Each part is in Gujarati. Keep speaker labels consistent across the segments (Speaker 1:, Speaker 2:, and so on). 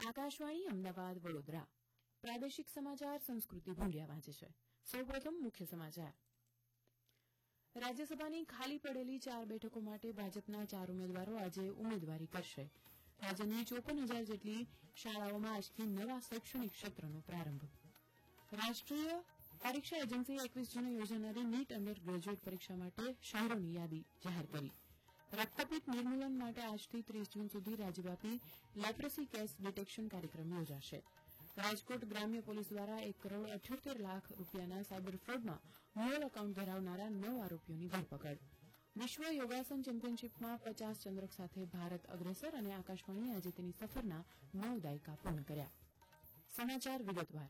Speaker 1: આકાશવાણી અમદાવાદ વડોદરા પ્રાદેશિક સમાચાર સંસ્કૃતિ ભૂંડિયા વાંચે છે. સૌપ્રથમ મુખ્ય સમાચાર. રાજ્યસભાની ખાલી પડેલી 4 બેઠકો માટે ભાજપના 4 ઉમેદવારો આજે ઉમેદવારી કરશે. રાજ્યની 54,000 જેટલી શાળાઓમાં આજથી નવા શૈક્ષણિક સત્રનો પ્રારંભ. રાષ્ટ્રીય પરીક્ષા એજન્સીએ 21 જૂને યોજાનારી નીટ અંડર ગ્રેજ્યુએટ પરીક્ષા માટે શહેરોની યાદી જાહેર કરી. રક્તપિત્ત નિર્મૂલન માટે આજથી 30 જૂન સુધી રાજ્યવ્યાપી લેપ્રસી કેસ ડિટેક્શન કાર્યક્રમ યોજાશે. રાજકોટ ગ્રામ્ય પોલીસ દ્વારા 1 કરોડ 78 લાખ રૂપિયાના સાયબર ફ્રોડમાં મોલ એકાઉન્ટ ધરાવનારા 9 આરોપીઓની ધરપકડ. વિશ્વ યોગાસન ચેમ્પિયનશીપમાં 50 ચંદ્રક સાથે ભારત અગ્રેસર અને આકાશવાણીએ આજે તેની સફરના 9 દાયકા પૂર્ણ કર્યા. સમાચાર વિગતવાર.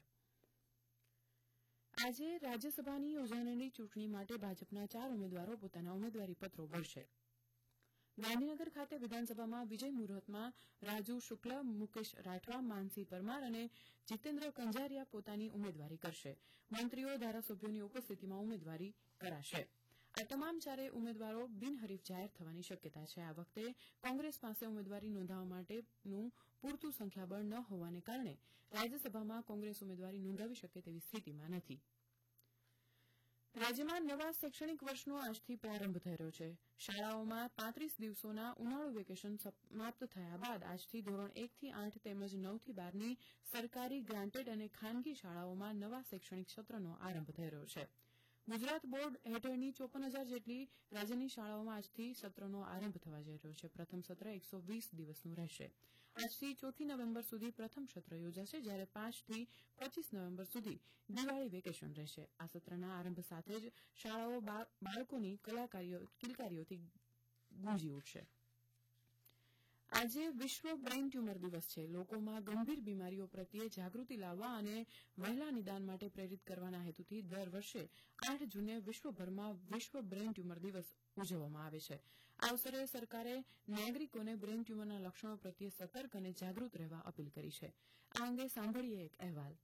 Speaker 1: આજે રાજ્યસભાની યોજાનારી ચૂંટણી માટે ભાજપના 4 ઉમેદવારો પોતાના ઉમેદવારી પત્રો ભરશે. ગાંધીનગર ખાતે વિધાનસભામાં વિજય મુહૂર્તમાં રાજુ શુક્લ, મુકેશ રાઠવા, માનસી પરમાર અને જીતેન્દ્ર કંજારિયા પોતાની ઉમેદવારી કરશે. મંત્રીઓ, ધારાસભ્યોની ઉપસ્થિતિમાં ઉમેદવારી કરાશે. આ તમામ 4 ઉમેદવારો બિનહરીફ જાહેર થવાની શક્યતા છે. આ વખતે કોંગ્રેસ પાસે ઉમેદવારી નોંધાવવા માટેનું પૂરતું સંખ્યાબળ ન હોવાને કારણે રાજ્યસભામાં કોંગ્રેસ ઉમેદવારી નોંધાવી શકે તેવી સ્થિતિમાં નથી. રાજ્યમાં નવા શૈક્ષણિક વર્ષનો આજથી પ્રારંભ થઈ રહ્યો છે. શાળાઓમાં 35 દિવસોના ઉનાળુ વેકેશન સમાપ્ત થયા બાદ આજથી ધોરણ 1 થી 8 તેમજ 9 થી 12ની સરકારી, ગ્રાન્ટેડ અને ખાનગી શાળાઓમાં નવા શૈક્ષણિક સત્રનો આરંભ થઈ રહ્યો છે. ગુજરાત બોર્ડ હેઠળની 54,000 જેટલી રાજ્યની શાળાઓમાં આજથી સત્રનો આરંભ થવા જઈ રહ્યો છે. પ્રથમ સત્ર 120 દિવસનું રહેશે. આજથી 4 નવેમ્બર સુધી પ્રથમ સત્ર યોજાશે, જ્યારે 5 થી 25 નવેમ્બર સુધી દિવાળી વેકેશન રહેશે. આ સત્રના આરંભ સાથે જ શાળાઓ બાળકોની કિલકારીઓથી ગુંજી ઉઠશે. આજે વિશ્વ બ્રેઇન ટ્યુમર દિવસ છે. લોકોમાં ગંભીર બીમારીઓ પ્રત્યે જાગૃતિ લાવવા અને વહેલા નિદાન માટે પ્રેરિત કરવાના હેતુથી દર વર્ષે 8 જૂને વિશ્વભરમાં વિશ્વ બ્રેઇન ટ્યુમર દિવસ ઉજવવામાં આવે છે. આ અવસરે સરકારે નાગરિકોને બ્રેઇન ટ્યુમરના લક્ષણો પ્રત્યે સતર્ક અને જાગૃત રહેવા અપીલ કરી છે. આ અંગે સાંભળીએ એક અહેવાલ.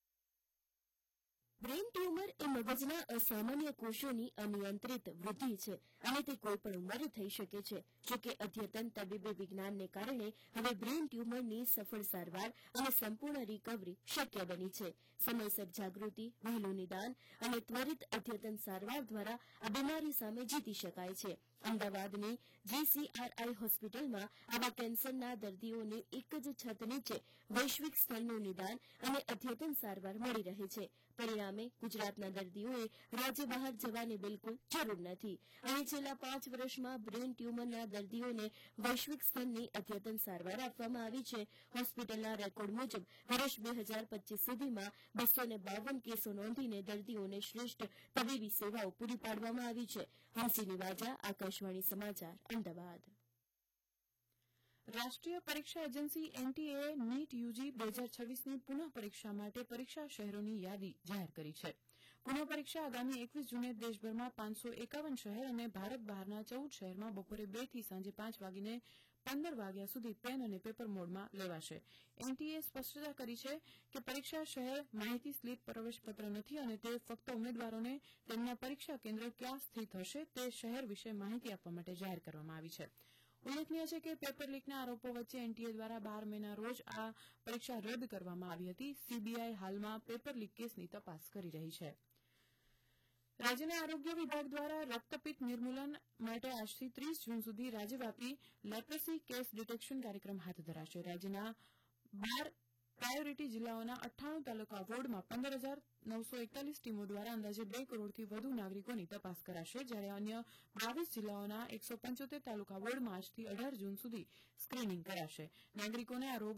Speaker 2: બ્રેઇન ટ્યુમર એ મગજના અસામાન્ય કોષોની અનિયંત્રિત વૃદ્ધિ છે અને તે કોઈપણ ઉંમરે થઈ શકે છે. જોકે અદ્યતન તબીબી વિજ્ઞાનને કારણે હવે બ્રેઇન ટ્યુમરની સફળ સારવાર અને સંપૂર્ણ રિકવરી શક્ય બની છે. સમયસર જાગૃતિ, વહેલું નિદાન અને ત્વરિત અદ્યતન સારવાર દ્વારા આ બીમારી સામે જીતી શકાય છે. અમદાવાદની GCRI હોસ્પિટલમાં આવા કેન્સરના દર્દીઓને એક જ છત નીચે વૈશ્વિક સ્તરનું નિદાન અને અદ્યતન સારવાર મળી રહે છે. પરિણામે ગુજરાતના દર્દીઓએ રાજ્ય બહાર જવાની બિલકુલ જરૂર નથી અને છેલ્લા 5 વર્ષમાં બ્રેઇન ટ્યુમરના દર્દીઓને વૈશ્વિક સ્તરની અદ્યતન સારવાર આપવામાં આવી છે. હોસ્પિટલના રેકોર્ડ મુજબ વર્ષ 2025 સુધીમાં 252 કેસો નોંધીને દર્દીઓને શ્રેષ્ઠ તબીબી સેવાઓ પૂરી પાડવામાં આવી છે. હંસિની વાજા, આકાશવાણી સમાચાર, અમદાવાદ.
Speaker 1: રાષ્ટ્રીય પરીક્ષા એજન્સી એનટીએએ નીટ યુજી 2026ની પુનઃ પરીક્ષા માટે પરીક્ષા શહેરોની યાદી જાહેર કરી છે. પુનઃ પરીક્ષા આગામી 21 જૂને દેશભરમાં 551 શહેર અને ભારત બહારના 14 શહેરમાં બપોરે 2 થી સાંજે 5 વાગીને 15 વાગ્યા સુધી પેન અને પેપર મોડમાં લેવાશે. એનટીએએ સ્પષ્ટતા કરી છે કે પરીક્ષા શહેર માહિતી સ્લીપ પ્રવેશપત્ર નથી અને તે ફક્ત ઉમેદવારોને તેમના પરીક્ષા કેન્દ્ર ક્યાં સ્થિત હશે તે શહેર વિશે માહિતી આપવા માટે જાહેર કરવામાં આવી છે. ઉલ્લેખનીય છે કે પેપર લીકના આરોપો વચ્ચે એનટીએ દ્વારા 12 મેના રોજ આ પરીક્ષા રદ કરવામાં આવી હતી. સીબીઆઈ હાલમાં પેપર લીક કેસની તપાસ કરી રહી છે. રાજ્યના આરોગ્ય વિભાગ દ્વારા રક્તપિત્ત નિર્મૂલન માટે આજથી 30 જૂન સુધી રાજ્યવ્યાપી લેપ્રસી કેસ ડિટેક્શન કાર્યક્રમ હાથ ધરાશે. રાજ્યના 12 પ્રાયોરિટી જિલ્લાઓના 98 તાલુકા વોર્ડમાં 15,941 ટીમો દ્વારા અંદાજે 2 કરોડથી વધુ નાગરિકોની તપાસ કરાશે, જ્યારે અન્ય 22 જિલ્લાઓના 175 તાલુકા વોર્ડમાં આજથી 18 જૂન સુધી સ્ક્રીનિંગ કરાશે. નાગરિકોને આ રોગ